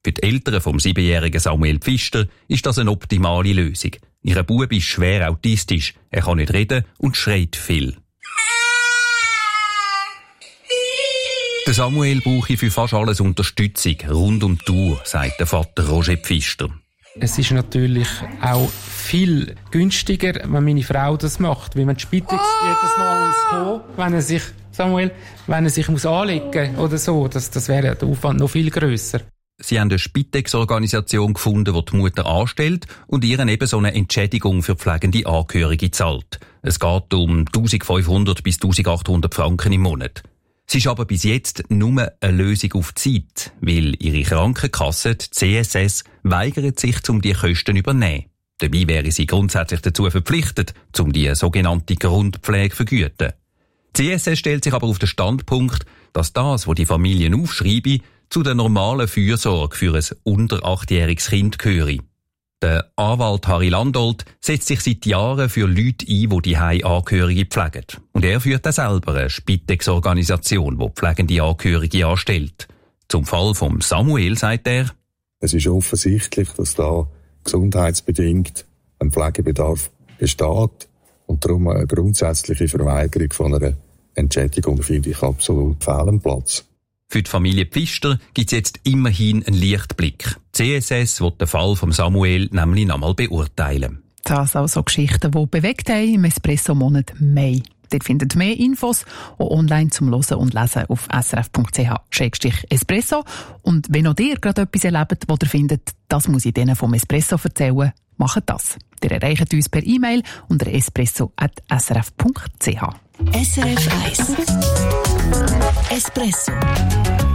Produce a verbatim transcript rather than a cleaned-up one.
Für die Eltern vom siebenjährigen Samuel Pfister ist das eine optimale Lösung. Ihr Bub ist schwer autistisch, er kann nicht reden und schreit viel. Der Samuel brauche für fast alles Unterstützung, rund um die Uhr, sagt der Vater Roger Pfister. Es ist natürlich auch viel günstiger, wenn meine Frau das macht, weil man die Spitex oh! jedes Mal muss kommen, wenn er sich, Samuel, wenn er sich muss anlegen oder so, das, das wäre der Aufwand noch viel grösser. Sie haben eine Spitex-Organisation gefunden, die die Mutter anstellt und ihr eben so eine Entschädigung für pflegende Angehörige zahlt. Es geht um eintausendfünfhundert bis eintausendachthundert Franken im Monat. Es ist aber bis jetzt nur eine Lösung auf Zeit, weil ihre Krankenkasse, die C S S, weigert sich, um die Kosten zu übernehmen. Dabei wäre sie grundsätzlich dazu verpflichtet, um die sogenannte Grundpflege zu vergüten. Die C S S stellt sich aber auf den Standpunkt, dass das, was die Familien aufschreiben, zu der normalen Fürsorge für ein unter achtjähriges Kind gehöre. Der Anwalt Harry Landolt setzt sich seit Jahren für Leute ein, die die Heimangehörige pflegen. Und er führt auch selber eine Spitex-Organisation, die pflegende Angehörige anstellt. Zum Fall von Samuel sagt er: Es ist offensichtlich, dass da gesundheitsbedingt ein Pflegebedarf besteht und darum eine grundsätzliche Verweigerung von einer Entschädigung finde ich absolut fehl am Platz. Für die Familie Pfister gibt es jetzt immerhin einen Lichtblick. Die C S S will den Fall von Samuel nämlich nochmal beurteilen. Das also Geschichten, die bewegt haben im Espresso-Monat Mai. Dort findet ihr mehr Infos, auch online zum Hören und Lesen auf s r f punkt c h slash espresso. Und wenn auch ihr gerade etwas erlebt, das ihr findet, das muss ich denen vom Espresso erzählen, macht das. Ihr erreicht uns per E-Mail unter espresso at s r f punkt c h. S R F eins Espresso.